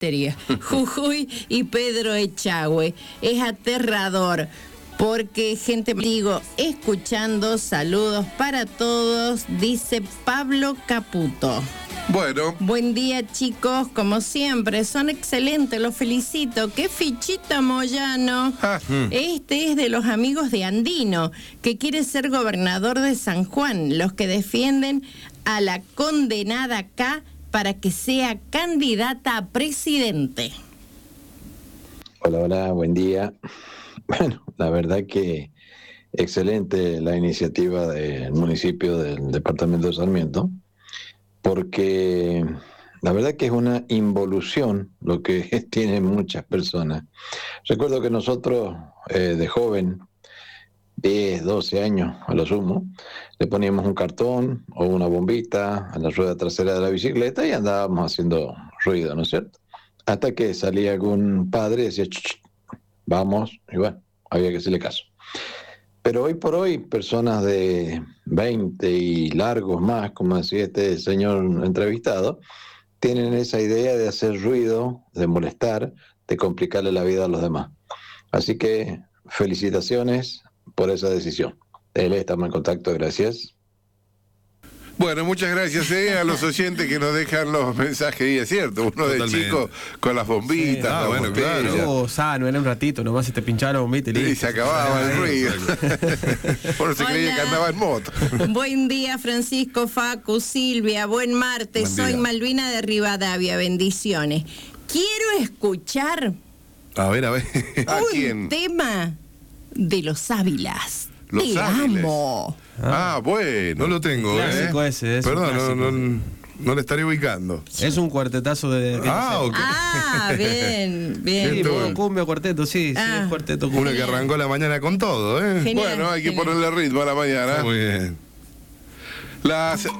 Ministerio, Jujuy y Pedro Echagüe. Es aterrador. Porque gente, digo, escuchando, saludos para todos, dice Pablo Caputo. Bueno. Buen día, chicos, como siempre, son excelentes, los felicito. ¡Qué fichita, Moyano! Este es de los amigos de Andino, que quiere ser gobernador de San Juan, los que defienden a la condenada acá para que sea candidata a presidente. Hola, buen día. Bueno, la verdad que excelente la iniciativa del municipio del departamento de Sarmiento, porque la verdad que es una involución lo que tienen muchas personas. Recuerdo que nosotros de joven, 10, 12 años a lo sumo, le poníamos un cartón o una bombita a la rueda trasera de la bicicleta y andábamos haciendo ruido, ¿no es cierto? Hasta que salía algún padre y decía, vamos, y bueno, había que hacerle caso. Pero hoy por hoy, personas de 20 y largos más, como decía este señor entrevistado, tienen esa idea de hacer ruido, de molestar, de complicarle la vida a los demás. Así que felicitaciones por esa decisión. Estamos en contacto, gracias. Bueno, muchas gracias a los oyentes que nos dejan los mensajes, y es cierto, uno Totalmente. de chico con las bombitas, Sí, la bueno, botella. claro. Sano, era un ratito, nomás se te pinchaba la bombita y listo. Y se acababa el ruido. Por eso se creía que andaba en moto. Buen día, Francisco, Facu, Silvia, buen martes. Buen día. Soy Malvina de Rivadavia, bendiciones. Quiero escuchar A ver. ¿A un quién? tema de los Ávilas. Los Te Áviles. amo. Bueno. No lo tengo, Clásico ese, es un Perdón, clásico. no le estaré ubicando. Es un cuartetazo de... Ok. Ah, bien, bien. Sí, Todo. cumbia, cuarteto, sí, Ah. es cuarteto, Uno cumbia. que arrancó la mañana con todo, ¿eh? Genial, Bueno, hay que genial. ponerle ritmo a la mañana. Muy bien. Las